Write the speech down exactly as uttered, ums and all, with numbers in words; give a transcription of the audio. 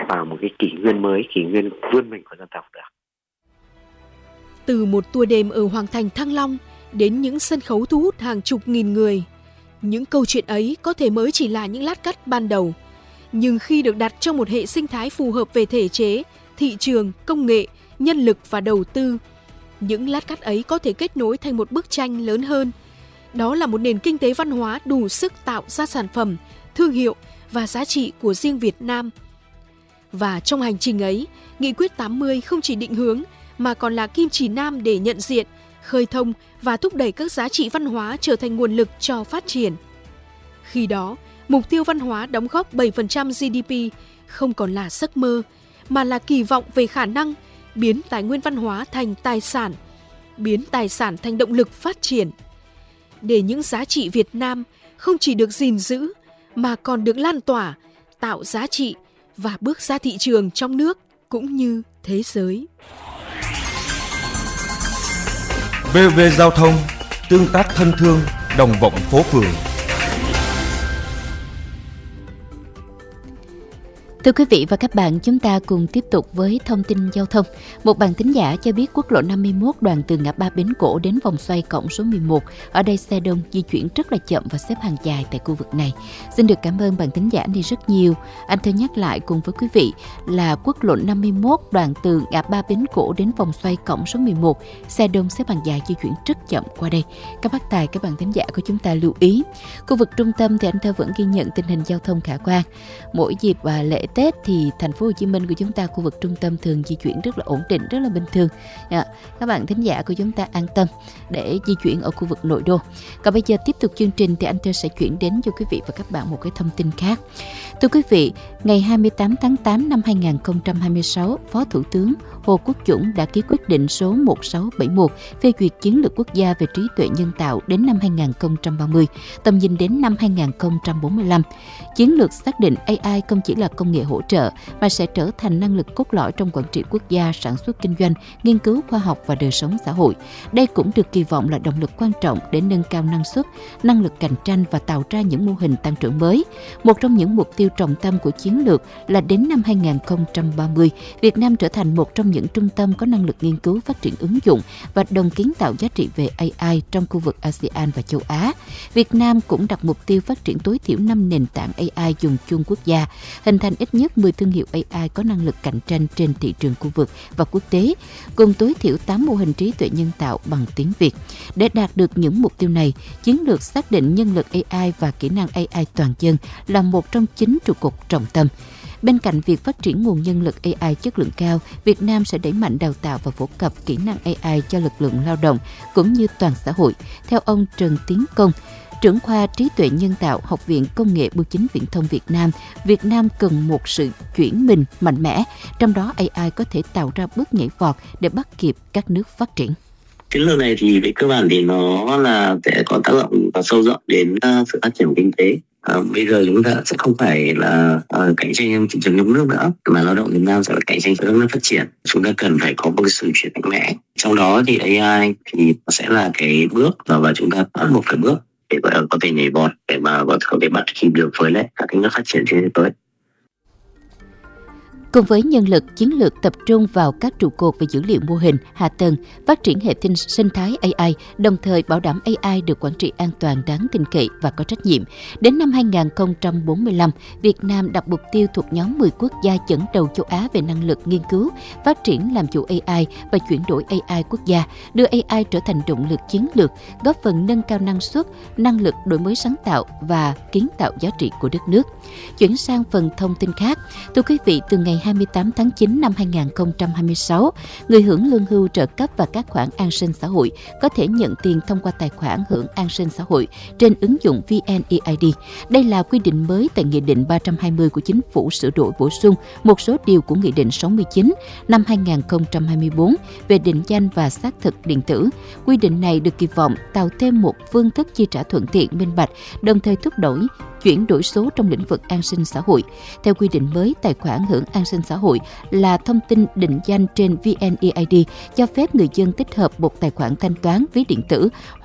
vào một cái kỷ nguyên mới, kỷ nguyên vươn mình của dân tộc được. Từ một tour đêm ở Hoàng thành Thăng Long đến những sân khấu thu hút hàng chục nghìn người, những câu chuyện ấy có thể mới chỉ là những lát cắt ban đầu, nhưng khi được đặt trong một hệ sinh thái phù hợp về thể chế, thị trường, công nghệ, nhân lực và đầu tư, những lát cắt ấy có thể kết nối thành một bức tranh lớn hơn. Đó là một nền kinh tế văn hóa đủ sức tạo ra sản phẩm, thương hiệu và giá trị của riêng Việt Nam. Và trong hành trình ấy, Nghị quyết tám mươi không chỉ định hướng mà còn là kim chỉ nam để nhận diện, khơi thông và thúc đẩy các giá trị văn hóa trở thành nguồn lực cho phát triển. Khi đó, mục tiêu văn hóa đóng góp bảy phần trăm giê đê pê không còn là giấc mơ, mà là kỳ vọng về khả năng biến tài nguyên văn hóa thành tài sản, biến tài sản thành động lực phát triển. Để những giá trị Việt Nam không chỉ được gìn giữ, mà còn được lan tỏa, tạo giá trị và bước ra thị trường trong nước cũng như thế giới. vê o vê Giao thông, tương tác thân thương, đồng vọng phố phường. Thưa quý vị và các bạn, chúng ta cùng tiếp tục với thông tin giao thông. Một bạn thính giả cho biết quốc lộ năm mươi mốt đoạn từ ngã ba Bến Cổ đến vòng xoay cổng số mười một. Ở đây xe đông di chuyển rất là chậm và xếp hàng dài tại khu vực này. Xin được cảm ơn bạn thính giả này rất nhiều. Anh thơ nhắc lại cùng với quý vị là quốc lộ năm mươi mốt đoạn từ ngã ba Bến Cổ đến vòng xoay cổng số mười một. Xe đông xếp hàng dài di chuyển rất chậm qua đây. Các bác tài, các bạn thính giả của chúng ta lưu ý. Khu vực trung tâm thì anh thơ vẫn ghi nhận tình hình giao thông khả quan. Mỗi dịp và lễ Tết thì thành phố Hồ Chí Minh của chúng ta, khu vực trung tâm thường di chuyển rất là ổn định, rất là bình thường. À, các bạn thính giả của chúng ta an tâm để di chuyển ở khu vực nội đô. Còn bây giờ tiếp tục chương trình thì anh Thơ sẽ chuyển đến cho quý vị và các bạn một cái thông tin khác. Thưa quý vị, ngày hai mươi tám tháng tám năm hai nghìn không trăm hai mươi sáu, Phó Thủ tướng Hồ Quốc Dũng đã ký quyết định số một nghìn sáu trăm bảy mươi mốt phê duyệt chiến lược quốc gia về trí tuệ nhân tạo đến năm hai nghìn không trăm ba mươi, tầm nhìn đến năm hai nghìn không trăm bốn mươi lăm. Chiến lược xác định a i không chỉ là công nghệ hỗ trợ mà sẽ trở thành năng lực cốt lõi trong quản trị quốc gia, sản xuất kinh doanh, nghiên cứu khoa học và đời sống xã hội. Đây cũng được kỳ vọng là động lực quan trọng để nâng cao năng suất, năng lực cạnh tranh và tạo ra những mô hình tăng trưởng mới. Một trong những mục tiêu trọng tâm của chiến lược là đến năm hai nghìn không trăm ba mươi, Việt Nam trở thành một trong những trung tâm có năng lực nghiên cứu, phát triển ứng dụng và đồng kiến tạo giá trị về a i trong khu vực a sê an và châu Á. Việt Nam cũng đặt mục tiêu phát triển tối thiểu năm nền tảng a i dùng chung quốc gia, hình thành ít nhất mười thương hiệu a i có năng lực cạnh tranh trên thị trường khu vực và quốc tế, cùng tối thiểu tám mô hình trí tuệ nhân tạo bằng tiếng Việt. Để đạt được những mục tiêu này, chiến lược xác định nhân lực a i và kỹ năng a i toàn dân là một trong chín trụ cột trọng tâm. Bên cạnh việc phát triển nguồn nhân lực a i chất lượng cao, Việt Nam sẽ đẩy mạnh đào tạo và phổ cập kỹ năng a i cho lực lượng lao động cũng như toàn xã hội. Theo ông Trần Tiến Công, trưởng khoa trí tuệ nhân tạo Học viện Công nghệ Bưu chính Viễn thông Việt Nam, Việt Nam cần một sự chuyển mình mạnh mẽ, trong đó a i có thể tạo ra bước nhảy vọt để bắt kịp các nước phát triển. Chiến lược này thì về cơ bản thì nó là sẽ có tác động và sâu rộng đến uh, sự phát triển kinh tế. À, bây giờ chúng ta sẽ không phải là uh, cạnh tranh trong thị trường trong nước nữa, mà lao động Việt Nam sẽ là cạnh tranh với các nước phát triển. Chúng ta cần phải có một cái sự chuyển mạnh mẽ. Trong đó thì a i thì nó sẽ là cái bước và, và chúng ta bắt buộc phải bước để có thể nhảy vọt, để mà có thể bắt kịp được với lại các nước phát triển trên thế giới. Cùng với nhân lực, chiến lược tập trung vào các trụ cột về dữ liệu mô hình, hạ tầng, phát triển hệ sinh sinh thái a i, đồng thời bảo đảm a i được quản trị an toàn, đáng tin cậy và có trách nhiệm. Đến năm hai nghìn không trăm bốn mươi lăm, Việt Nam đặt mục tiêu thuộc nhóm mười quốc gia dẫn đầu châu Á về năng lực nghiên cứu, phát triển làm chủ a i và chuyển đổi a i quốc gia, đưa a i trở thành động lực chiến lược, góp phần nâng cao năng suất, năng lực đổi mới sáng tạo và kiến tạo giá trị của đất nước. Chuyển sang phần thông tin khác, thưa quý vị, từ ngày hai mươi tám tháng chín năm hai nghìn không trăm hai mươi sáu, người hưởng lương hưu, trợ cấp và các khoản an sinh xã hội có thể nhận tiền thông qua tài khoản hưởng an sinh xã hội trên ứng dụng vê en e i đê. Đây là quy định mới tại Nghị định ba trăm hai mươi của Chính phủ sửa đổi bổ sung một số điều của Nghị định sáu mươi chín năm hai nghìn không trăm hai mươi tư về định danh và xác thực điện tử. Quy định này được kỳ vọng tạo thêm một phương thức chi trả thuận tiện, minh bạch, đồng thời thúc đẩy chuyển đổi số trong lĩnh vực an sinh xã hội. Theo quy định mới, tài khoản hưởng an sinh xã hội là thông tin định danh trên vê en e i đê cho phép người dân tích hợp một tài khoản thanh toán ví điện tử